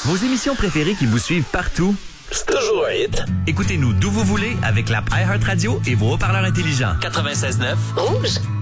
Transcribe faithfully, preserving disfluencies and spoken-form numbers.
Vos émissions préférées qui vous suivent partout? C'est toujours un hit. Écoutez-nous d'où vous voulez avec l'app iHeartRadio et vos haut-parleurs intelligents. quatre-vingt-seize neuf Rouge.